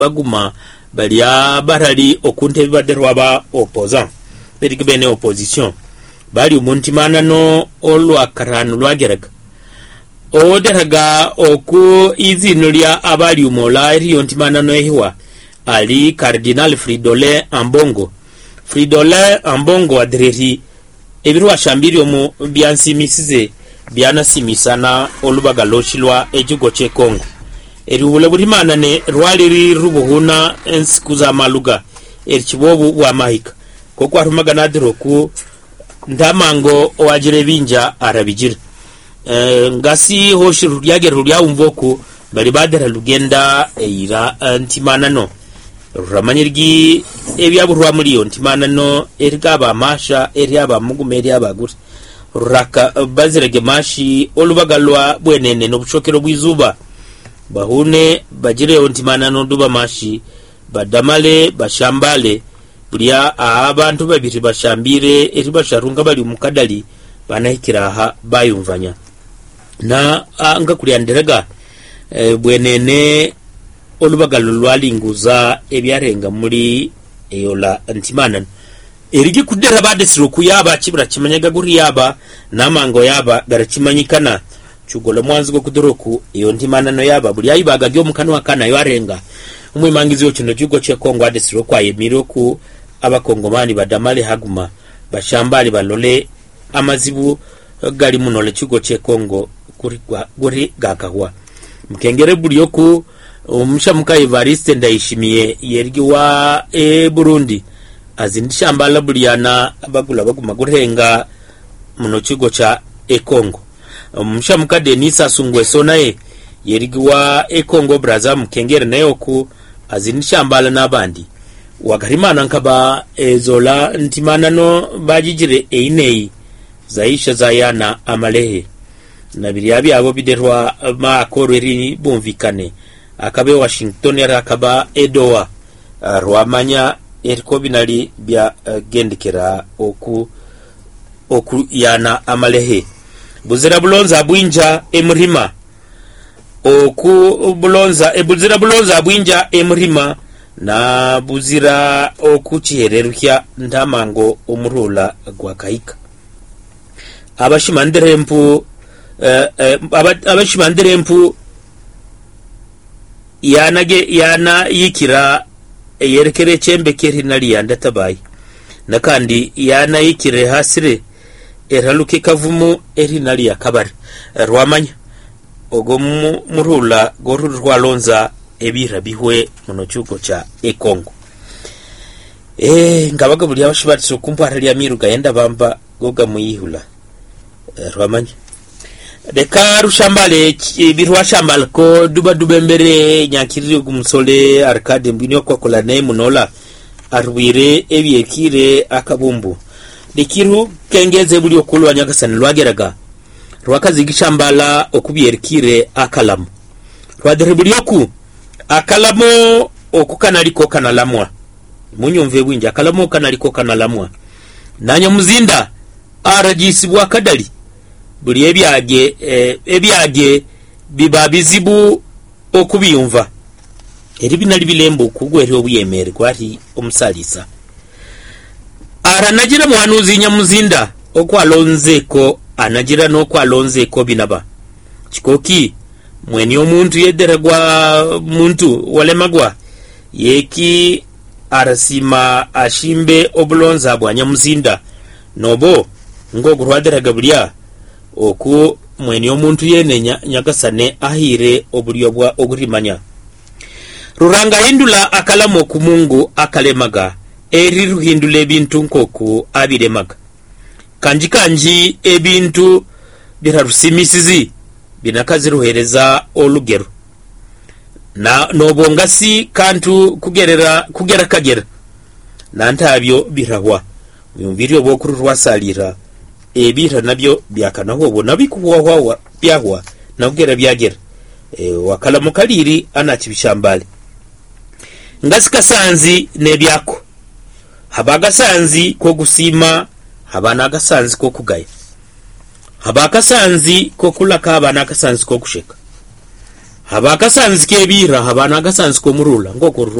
baguma balia barali okunte baderwa ba opposant bene opposition bali umuntimana no olwa karanu lwageraga oderaga oku izinulia abali umola eri ntimana no ehiwa ali Cardinal Fridolin Ambongo adreri ebirwa shambiri mu byansimisize byanasimisa olubaga lochilwa ekigo kye Kongo eri bulimana ne rwaliri rubuhuna ensikuza maluga erikibobu bwa mahika koko arumagana diroku ndamango wajire binja arabigira ngasi hoshiru ryagero ryawumvoku bari badera lugenda eira ntimana no ramanyirgi ebyaburwa muri yo ntimana no erigaba masha eriaba mugumeri abaguri raka bazirege mashi olubagalwa bwenene no bushokero bwizuba bahune bagire ntimana no duba mashi badamale bashambale bulia abantu babiri bashambire eri basharunga bali mukadali banahikiraha bayumvanya na anga kulyanderaga bwenene olubagalo lwalinguza ebyarenga muri eyola ntimana erigi kudera badesiro kuyaba kibura kimanyaga guri yaba namango yaba garakimanyikana chugolo mwanzi go kudoroku iyo ntimana no yaba buli ayibaga gyo mukanwa kana yarenga umwimangizi yo kino kigo kye Kongo adesiro kwa yemiroku abakongomani badamale haguma bashambali balole amazibu gali munole kigo kye Kongo guri gakahwa mkengere buli yoku umushamuka Evariste Ndayishimiye yergi wa Burundi azindishambala buliana abagula baguma gurenga muno kigo cha Kongo umushamuka Denis Asungweso naye yergi wa Kongo Brazza mkengere nayo ku azindishambala nabandi wagarimana nkaba ezola ntimana no bajijire einei zaisha zayana amalehe nabiri abo biderwa makoreri bumvikane akabe Washington yarakaba edoa rwamanya eriko binali bya gendikera oku yana amalehe buzira bulonza bwinja emurima oku bulonza ebuzira bulonza bwinja emurima na buzira okuchihererukya ndamango omurula gwa kaika abashimanderempu yana yikira yerekere chembe keri nali yandatabaye nakandi yana yikire hasire eraluke kavumu eri nali yakabari rwamanya ogo murula goru rwalonza ebira bihwe muno cyuko cha Kongo ngabaga buli abashibatso kumpara lya miruga yenda bamba goga muyihula rwamanya deka rushambale birwa shambal ko duba mbere nyakirire gumusole Arcade mbinyo kwa kolane munola arwire ebyekire akabumbu dikiru kengeze buli okulwa nyagasani lwageraga rwakazi gishambala okubyerikire akalamu rwadere buli oku akalamu okukanaliko kanalamwa munyumve bwinja akalamu kanaliko kanalamwa nanya muzinda arajisibwa kadali buli ebyage bibabizibu okubiyumva eri binali bilembo kugwere obuyemere kwati omusalisa aranagira mwanuzi nyamuzinda okwalonzeko anagira no kwalonzeko binaba chikoki mweni omuntu yederagwa muntu walemagwa yeki arasima ashimbe obulonza bwa nyamuzinda nobo ngogurwaderaga bulya oku mweni omuntu yene nyagasane ahire obulyo bwa ogurimanya ruranga hindula akalamu ku Mungu akalemaga eri ruhindula ebintu nkoku abiremaga kanji ebintu birarusimisizi binakazi ruhereza olugero na nobongasi kantu kugera kagera nantabyo birahwa myumviri obokuru rwasalira ebira nabyo byakanaho bona bikuhwa byahwa nagera byagera wakala mukaliri anakibishambale ngasika sanzi nebyako habaga sanzi ko gusima habana gasanzi ko kugaya habaka sanzi ko kulaka habana gasanzi ko kusheka haba kasanzi kebira haba na kasanzi komurula ngoko